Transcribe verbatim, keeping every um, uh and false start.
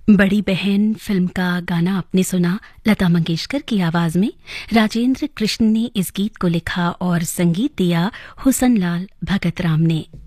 बड़ी बहन फिल्म का गाना आपने सुना लता मंगेशकर की आवाज में। राजेंद्र कृष्ण ने इस गीत को लिखा और संगीत दिया हुसन लाल भगत राम ने।